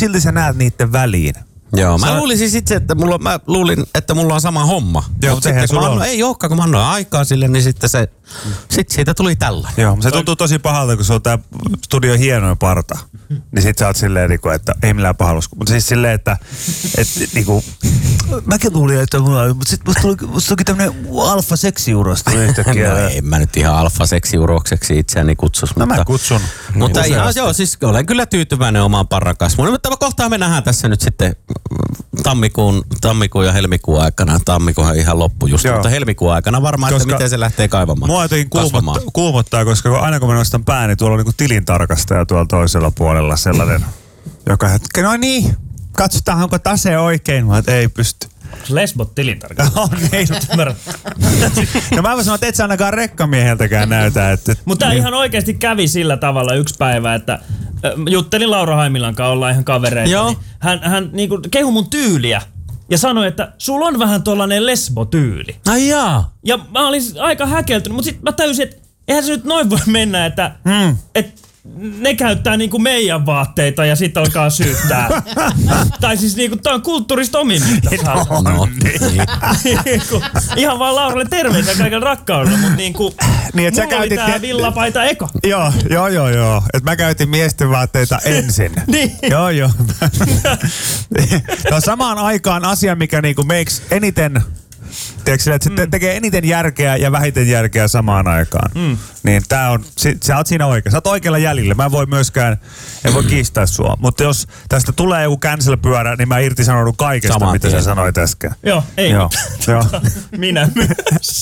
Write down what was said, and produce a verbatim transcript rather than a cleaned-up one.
silti sä näet niitten väliin. Joo, mä Sä... luulisin sitten, että mulla, mä luulin, että mulla on sama homma. Joo, mutta eihän sulla annoin, ei olekaan, kun mä annoin aikaa sille, niin sitten se, sit siitä tuli tällainen. Joo, se tuntuu tosi pahalta, kun se on tää studio hienoin parta. Niin sit sä oot silleen, että ei millään pahallus. Mutta siis silleen, että et, niinku, mäkin luulin, että mulla on, mutta sit musta tuli, musta tuli tämmönen alfa-seksiuros tuli yhtäkkiä. No ei mä nyt ihan alfa-seksiurokseksi itseäni kutsus. No mutta, mä kutsun. Mutta niin ihan joo, siis olen kyllä tyytyväinen omaan parrakasvuun. Mutta kohtaa me nähdään tässä nyt sitten tammikuun, tammikuun ja helmikuun aikana. Tammikuun ihan loppu just, joo. Mutta helmikuun aikana varmaan, koska että miten se lähtee kaivamaan. Mua jotenkin kuumottaa, kuumottaa, koska aina kun mä nostan pää, niin tuolla on niinku tilintarkastaja tuolla toisella puolella sellainen, joka hetki, no niin, katsotaan onko tase oikein, mä ei pysty. Lesbot tilintarkastaja. No ei nyt ymmärrä. No mä voin sanoa, että et sä ainakaan rekkamieheltäkään näytä. Että, mutta niin. Ihan oikeasti kävi sillä tavalla yksi päivä, että juttelin Laura Haimilan kanssa, ollaan ihan kavereita. Joo. Niin hän hän niinku kehui mun tyyliä ja sanoi, että sulla on vähän tollanen lesbotyyli. Ai jaa. Ja mä olin aika häkeltynyt, mutta sitten mä täysin, että eihän se nyt noin voi mennä, että hmm. et ne käyttää niinku meidän vaatteita ja sit alkaa syyttää. Tai siis niinku tää on kulttuurista omimmista. No, no, niin. Ihan vaan Lauralle terveisiä kaikella rakkaudella, mutta niinku niin, et sä mulla käytit oli tää te... villapaita eka. Joo, joo, joo, joo. Et mä käytin miesten vaatteita ensin. Niin. Joo, joo. Tämä on samaan aikaan asia, mikä niinku makes eniten... Tiedätkö, että se te- tekee eniten järkeä ja vähiten järkeä samaan aikaan. Mm. Niin tää on, si- sä oot siinä oikein. Sä oot oikealla jäljellä. Mä en voi myöskään, en voi kiistää sua. Mutta jos tästä tulee joku cancel-pyörä, niin mä irtisanoudun kaikesta, samaan mitä tien. Sä sanoit äsken. Joo, ei. Joo. Joo. Minä myös.